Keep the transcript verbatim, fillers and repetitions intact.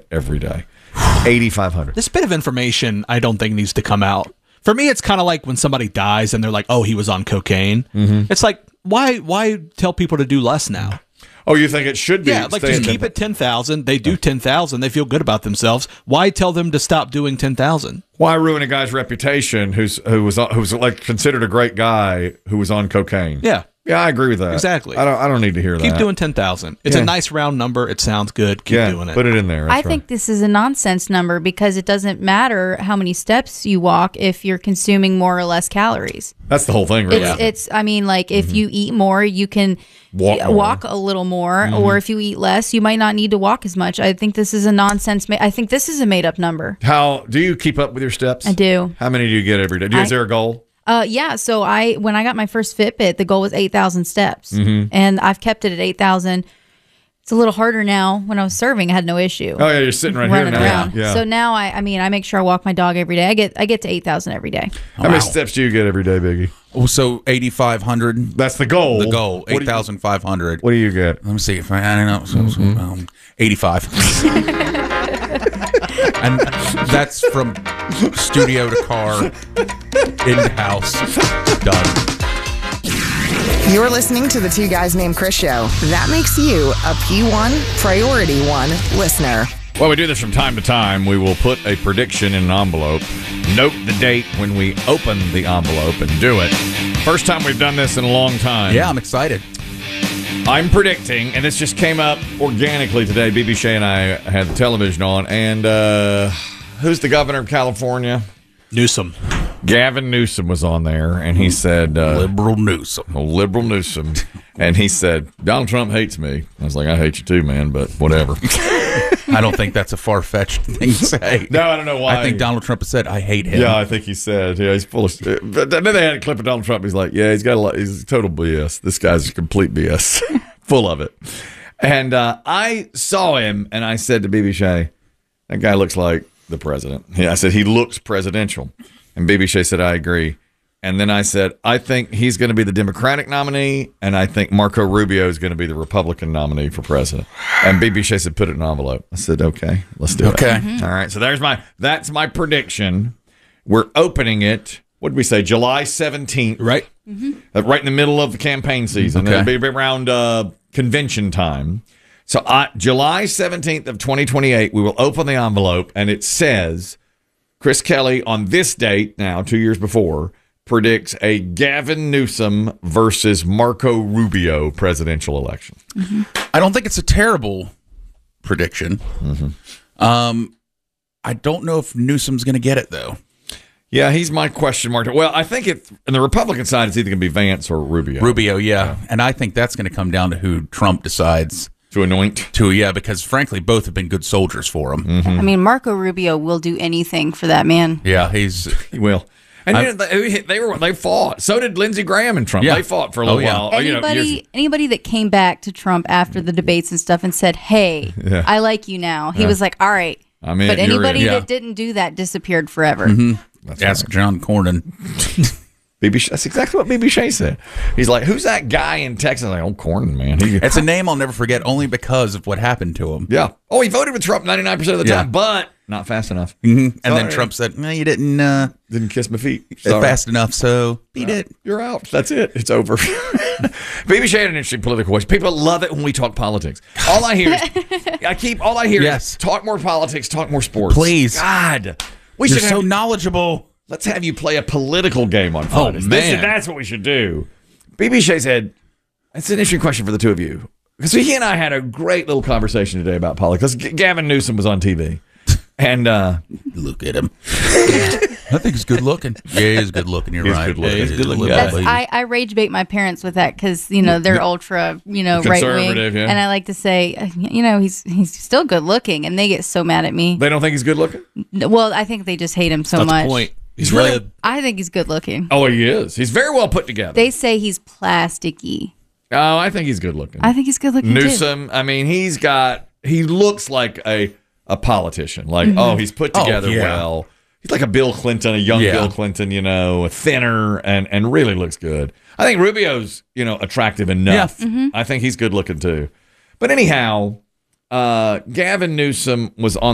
get every day. eighty-five hundred. This bit of information I don't think needs to come out. For me, it's kind of like when somebody dies and they're like, oh, he was on cocaine. Mm-hmm. It's like, why why tell people to do less now? Oh, you think it should be? Yeah, like just keep it ten thousand. They do ten thousand. They feel good about themselves. Why tell them to stop doing ten thousand? Why ruin a guy's reputation who's who was who was like considered a great guy who was on cocaine? Yeah. Yeah, I agree with that. Exactly. I don't I don't need to hear Keep that. Keep doing ten thousand. It's yeah. a nice round number. It sounds good. Keep yeah, doing it. Put it in there. That's I right. think this is a nonsense number because it doesn't matter how many steps you walk if you're consuming more or less calories. That's the whole thing, really. It's, it's I mean, like, if mm-hmm. you eat more, you can walk, walk a little more, mm-hmm. or if you eat less, you might not need to walk as much. I think this is a nonsense. Ma- I think this is a made-up number. How do you keep up with your steps? I do. How many do you get every day? Do you, I, is there a goal? Uh, yeah. So I, when I got my first Fitbit, the goal was eight thousand steps, mm-hmm. and I've kept it at eight thousand. It's a little harder now. When I was serving, I had no issue. Oh yeah, you're sitting right running here now. around. Yeah. So now I, I mean, I make sure I walk my dog every day. I get, I get to eight thousand every day. How wow. many steps do you get every day, Biggie? Oh, so eighty-five hundred. That's the goal. The goal, eight thousand five hundred. What do you get? Let me see if I, I don't know. So, mm-hmm. so, um, eighty-five. And that's from studio to car, into house, done. You're listening to the Two Guys Named Chris show. That makes you a P one Priority One listener. Well, we do this from time to time. We will put a prediction in an envelope, note the date when we open the envelope, and do it. First time we've done this in a long time. Yeah, I'm excited. I'm predicting, and this just came up organically today. B B Shea and I had the television on, and uh, who's the governor of California? Newsom. Gavin Newsom was on there, and he said... Uh, liberal Newsom. Liberal Newsom. And he said, Donald Trump hates me. I was like, I hate you too, man, but whatever. I don't think that's a far-fetched thing to say. No, I don't know why. I think Donald Trump has said, I hate him. Yeah, I think he said. Yeah, he's full of... But then they had a clip of Donald Trump. He's like, yeah, he's got a lot... He's total B S. This guy's complete B S. Full of it. And uh, I saw him, and I said to B B Shea, that guy looks like the president. Yeah, I said, he looks presidential. And B B Shea said, I agree. And then I said, I think he's going to be the Democratic nominee, and I think Marco Rubio is going to be the Republican nominee for president. And B B Shea said, put it in an envelope. I said, okay, let's do okay. it. Okay. Mm-hmm. All right. So there's my, that's my prediction. We're opening it, what did we say, July seventeenth. Right. Mm-hmm. Uh, right in the middle of the campaign season. Okay. It'll be around uh, convention time. So uh, July seventeenth of twenty twenty-eight, we will open the envelope, and it says, Chris Kelly on this date now, two years before, predicts a Gavin Newsom versus Marco Rubio presidential election. Mm-hmm. I don't think it's a terrible prediction. Mm-hmm. Um, I don't know if Newsom's going to get it, though. Yeah, he's my question mark. Well, I think it, on the Republican side, it's either going to be Vance or Rubio. Rubio, yeah. yeah. And I think that's going to come down to who Trump decides to anoint. To, yeah, because frankly, both have been good soldiers for him. Mm-hmm. I mean, Marco Rubio will do anything for that man. Yeah, he's he will. And you know, they, they were they fought. So did Lindsey Graham and Trump. Yeah. They fought for a little oh, yeah. while. Anybody, you know, anybody that came back to Trump after the debates and stuff and said, "Hey, yeah. I like you now," he yeah. was like, "All right." I mean, but anybody yeah. that didn't do that disappeared forever. Mm-hmm. That's Ask right. John Cornyn. B B That's exactly what B B Shea said. He's like, "Who's that guy in Texas?" I'm like, "Oh, Cornyn, man." He, it's a name I'll never forget, only because of what happened to him. Yeah. Oh, he voted with Trump ninety-nine percent of the yeah. time, but not fast enough. Mm-hmm. And then Trump said, "No, you didn't. Uh, didn't kiss my feet fast enough, so beat uh, it. You're out. That's it. It's over." B B Shea had an interesting political question. People love it when we talk politics. All I hear is, I keep all I hear yes. is talk more politics, talk more sports. Please, God, we you're should so have, knowledgeable. Let's have you play a political game on Oh, Fridays. man. This, that's what we should do. B B Shea said, it's an interesting question for the two of you. Because he and I had a great little conversation today about politics. G- Gavin Newsom was on T V. And uh, look at him. I think he's good looking. Yeah, he's good looking. You're he's right. Good looking. Yeah, he's good looking. That's, I, I rage bait my parents with that because, you know, they're ultra, you know, right wing. Yeah. And I like to say, you know, he's he's still good looking. And they get so mad at me. They don't think he's good looking? Well, I think they just hate him so That's much. the point. He's really. I think he's good looking. Oh, he is. He's very well put together. They say he's plasticky. Oh, I think he's good looking. I think he's good looking Newsom, too. I mean, he's got, he looks like a, a politician. Like, Mm-hmm. oh, he's put together oh, yeah. well. He's like a Bill Clinton, a young yeah. Bill Clinton, you know, thinner and, and really looks good. I think Rubio's, you know, attractive enough. Yeah. Mm-hmm. I think he's good looking too. But anyhow, uh, Gavin Newsom was on